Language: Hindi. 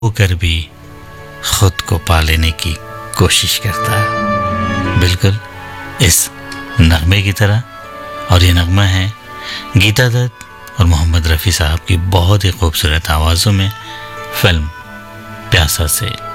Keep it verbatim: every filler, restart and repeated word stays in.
होकर भी खुद को पा लेने की कोशिश करता है, बिल्कुल इस नगमे की तरह। और ये नगमा है गीता दत्त और मोहम्मद रफ़ी साहब की बहुत ही खूबसूरत आवाज़ों में, फिल्म प्यासा से।